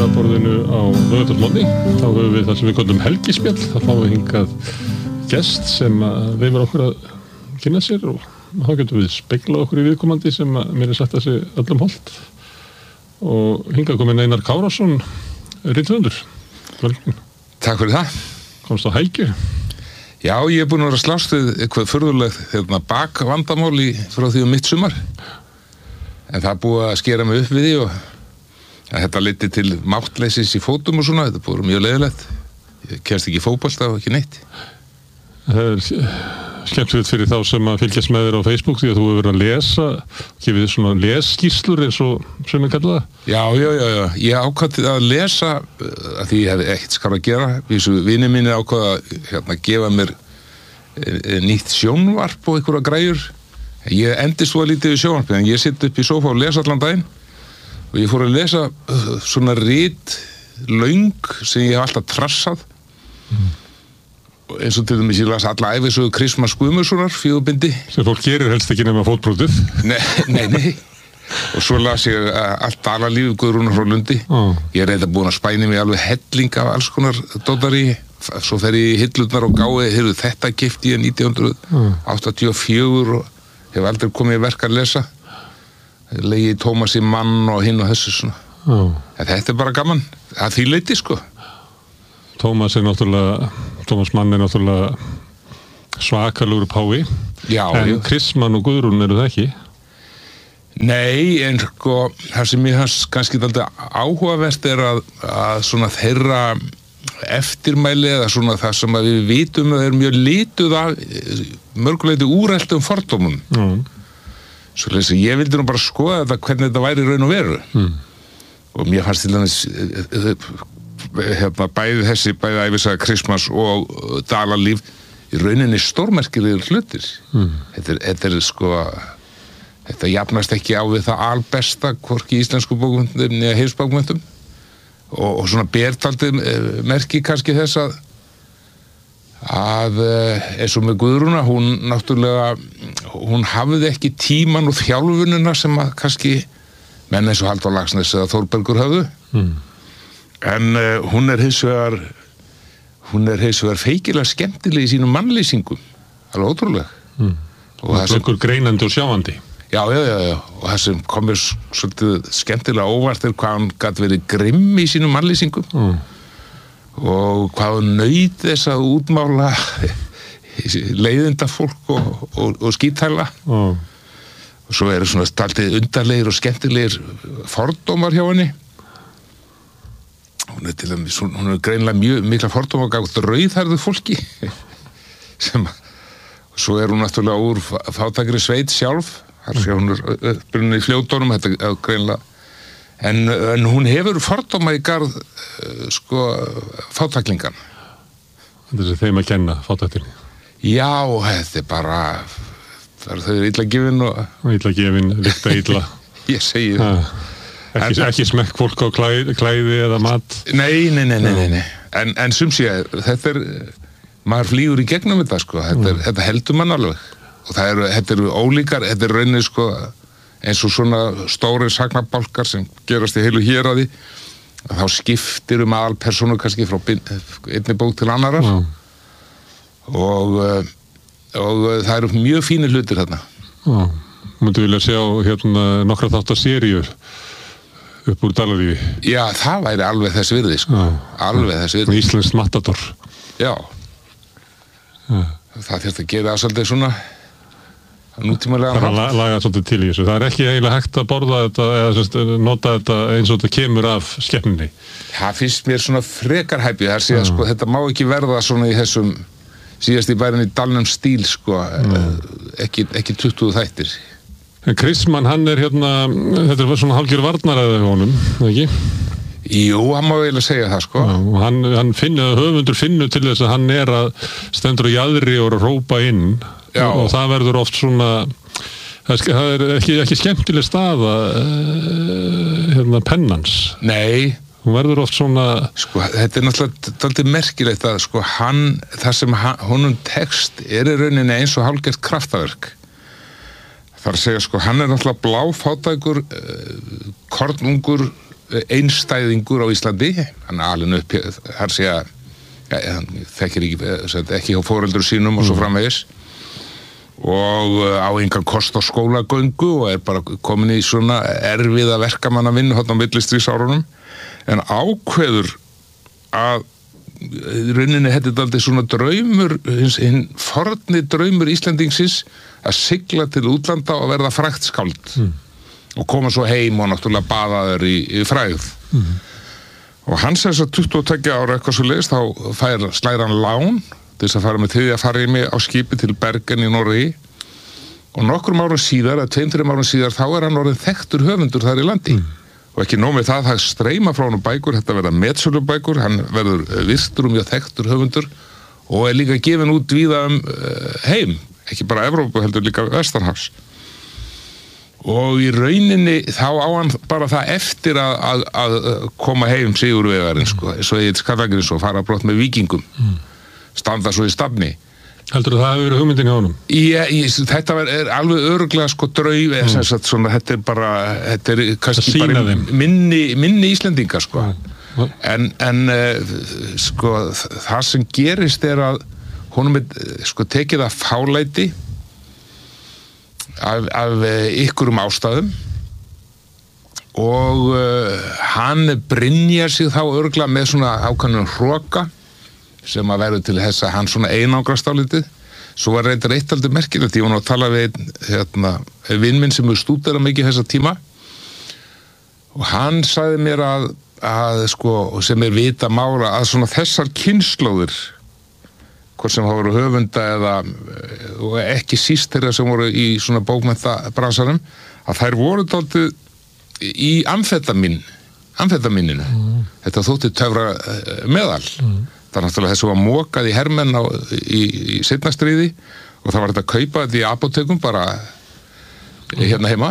fréttaborðinu á laugardagsmorgni. Þá höfum við það sem við köllum helgispjall. Það fáum við hingað gest sem veifar okkur að kynna sér og þá getum við speglað okkur í viðkomandi sem mér sagt að sé öllum hollt. Og hingað kominn Einar Kárason, rithöfundur. Velkomin. Takk fyrir það. Komst á Helgu? Já, ég búinn að vera að slást við eitthvað furðulegt bakvandamál frá því mitt sumar. En það búið að skera mig upp við því og þetta leiddi til máttleysis í fótum og svona, þetta búið mjög leiðilegt. Ég kemst ekki í fótbolta og ekki neitt. Það skemmtilegt fyrir þá sem að fylgjast með þér á Facebook því að þú hefur verið að lesa, gefið þér svona lesskýrslur eins og sem ég kalla það. Já. Ég ákvað að lesa að því ég hefði ekkert skar að gera. Vinir mínir ákvað að gefa mér nýtt sjónvarp og einhverja græjur. Ég endist svo lítið við sjónvarpið en ég sitt upp í sófa og lesa allan daginn og ég fór að lesa svona rit löng sem ég hef alltaf trassað. Eins og til dæmis ég las alla ævisögu Kristmars Guðmundssonar, 4 bindi. Sem fólk gerir helst ekki nema fótbrotið. Nei. Og svo las ég allt dalalíf Guðrúnar frá Lundi. Ég er búinn að spæni mig alveg helling af alls konar dótari. Svo fer ég í hillurnar og gái, heyrðu þetta keypti ég 1984 og hef aldrei komið í verk að lesa. Legi Tómasi Mann og hinn og þessu svona. Þetta er bara gaman. Að því leyti sko. Tómas Mann er náttúrulega svakalugur pái. Já, en Kristmann og Guðrún eru það ekki? Nei, en sko, það sem ég hans kannski dálítið áhugavert er að svona þeirra eftirmæli eða svona það sem að við vitum að er mjög lituð af mörguleiti úreltum fordómum. Svo leysi, ég vildi nú bara skoða þetta hvernig þetta væri í raun og veru. Og mér fannst til dæmis bæði ævisaga Kristmars og dalalíf í rauninni stórmerkilegir hlutir. Þetta er sko þetta jafnast ekki á við það albesta hvorki í íslensku bókmenntum eða heimsbókmenntum og svona bertaldið merki kannski þess að eins og með Guðrúna hún hafði ekki tíman og þjálfunina sem að kannski menn eins og Halldór Laxness eða Þórbergur höfðu. En hún er hins vegar feikilega skemmtileg í sínum mannlýsingum, alveg ótrúlega. Og það er einhver greinandi og sjáandi. Já, og það sem kom mér svolítið skemmtilega óvart er hvað hann gat verið grimm í sínum mannlýsingum og hvað hann naut þess að útmála leiðinda fólk og skítæla. Og svo eru svona dálítið undarlegir og skemmtilegir fordómar hjá henni. Hún er greinilega mjög mikla fordóma gátt rauðhærðu fólki sem svo er hún náttúrulega úr fátækri sveit sjálf hún er uppbrunnin í Fljótunum þetta er greinilega en hún hefur fordóma í garð sko fátæklingan. Þetta er þeim að kenna fátæktinni. Já, þetta er bara þau eru illa gefin og illa gefin, lykta illa. Ég segi það. Ekki smekk fólk á klæði eða mat. Nei. En sumsi þetta er maður flýgur í gegnum þetta sko. Þetta heldur mann alveg. Og þetta eru ólíkar, þetta er rauninni sko eins og svona stórir sagnabálkar sem gerast í heilu héraði. Þá skiptir aðalpersónu kannski frá einni bók til annarar. Og það eru mjög fínir hlutir þarna. Möndu vilja sjá nokkra þáttar seríur upp úr dalalífi. Já, það væri alveg þess virði sko. Alveg þess virði. Íslenskt matador. Já. Það þurfti að gera það svolítið svona nútímalega. Það er að laga svolítið til í þessu. Það er ekki eiginlega hægt að borða þetta eða nota þetta eins og þetta kemur af skepninni. Það finnst mér svona frekar hæpið. Það sé að sko, þetta má ekki verða svona í þessum síðast í bærin í dalnum stíl sko. Ekki 20 þættir. En Kristmann, hann er þetta er svona hálfgjör varnaræði honum, ekki? Jú, hann má eiginlega segja það, sko. Og höfundur finnur til þess að hann er að stendur á jaðri og rópa inn. Og það verður oft svona, það er ekki skemmtileg staða pennans. Nei. Hún verður oft svona... Sko, þetta er náttúrulega dálítið merkilegt að, sko, það sem honum tekst í rauninni eins og hálfgert kraftaverk. Það að segja, sko, hann er náttúrulega bláfátækur, kornungur einstæðingur á Íslandi, hann alin upp hann sé að hann þekkir ekki hjá foreldur sínum og svo framvegis og á engan kost á skólagöngu og bara komin í svona erfiða verkamannavinnu hérna á millistríðsárunum en ákveður að rauninni þetta er aldrei svona draumur hinn forni draumur Íslendingsins að sigla til útlanda og verða frægtskáld og koma svo heim og náttúrulega baðaður í frægð og hann sem þess að 22 ára eitthvað svo leiðist þá slæðir hann lán til þess að fara með þriðja farimi á skipi til Bergen í Noregi og nokkrum árum síðar, 2-3 árum síðar þá hann orðinn þekktur höfundur þar í landi og ekki nóg með það streyma frá hann bækur, þetta verða metsölubækur, hann verður virtur mjög þekktur höfundur og líka gefin út víða heim, ekki bara Evrópu heldur líka Vestanhafs og í rauninni þá á hann bara það eftir að koma heim sigurvegarinn sko, svo Egill Skallagríms og fara brott með víkingum standa svo í stafni. Heldur það hefur verið hugmyndin hjá honum? Þetta er alveg örugglega sko draug svona, þetta er bara þetta er kannski bara minni Íslendingar sko en sko það sem gerist er að honum sko tekið að fálæti af ykkurum ástæðum og hann brynjar sig þá örugglega með svona ákveðnum hroka sem að verður til þess að hann svona einangrast álítið. Svo var reyndar eitt aldrei merkilegt, ég var nú að tala við vinn minn sem stúdera mikið þessa tíma og hann sagði mér að sko, sem vita mála að svona þessar kynslóðir hvort sem það voru höfunda og ekki síst þeirra sem voru í svona bókmenntabransanum að þær voru dálítið í amfetamininu. Þetta þótti töfra meðal. Það náttúrulega þessu var mokað í hermenn í seinna stríði og það var þetta að kaupa þetta í apótekum bara hérna heima